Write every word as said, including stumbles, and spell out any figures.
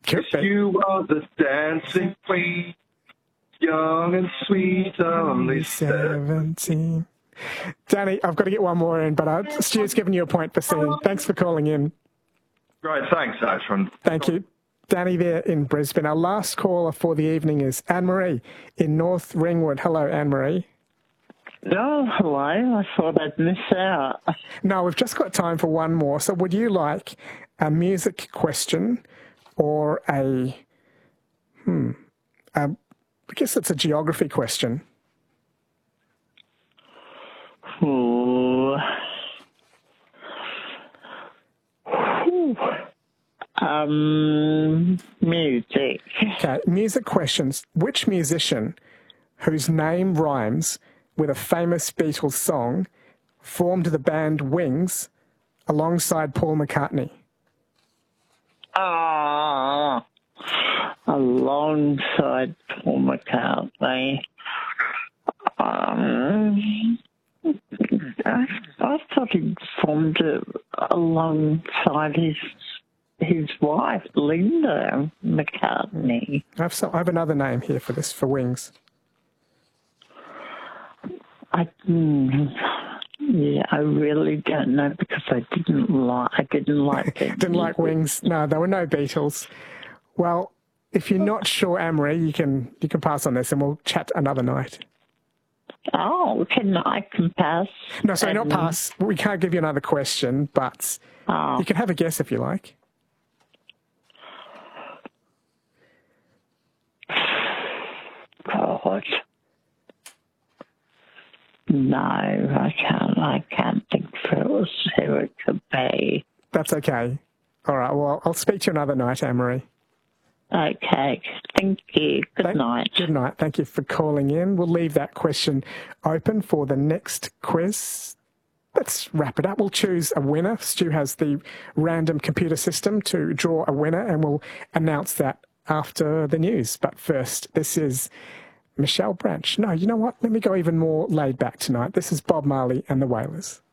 Could be. You are the dancing queen, young and sweet, only seventeen. Danny, I've got to get one more in, but uh, Stu's giving you a point for singing. Thanks for calling in. Great, thanks, Ashwin. Thank you. Danny there in Brisbane. Our last caller for the evening is Anne-Marie in North Ringwood. Hello, Anne-Marie. Oh, hello. I thought I'd miss out. No, we've just got time for one more. So would you like a music question or a, hmm, a, I guess it's a geography question? Ooh. Ooh. Um, music. Okay, music questions. Which musician whose name rhymes with a famous Beatles song formed the band Wings alongside Paul McCartney? Ah, alongside Paul McCartney. Um, I, I thought he formed it alongside his his wife, Linda McCartney. I have, some, I have another name here for this, for Wings. I, mm, yeah, I really don't know because I didn't like. I didn't like it. Didn't like Wings. No, there were no Beatles. Well, if you're not sure, Anne-Marie, you can you can pass on this, and we'll chat another night. Oh, can I can pass? No, sorry, not pass. We can't give you another question, but oh. you can have a guess if you like. God. No, I can't. I can't think for who it could be. That's okay. All right. Well, I'll speak to you another night, Anne-Marie. Okay. Thank you. Good Thank, night. Good night. Thank you for calling in. We'll leave that question open for the next quiz. Let's wrap it up. We'll choose a winner. Stu has the random computer system to draw a winner, and we'll announce that after the news. But first, this is Michelle Branch. No, you know what? Let me go even more laid back tonight. This is Bob Marley and the Wailers.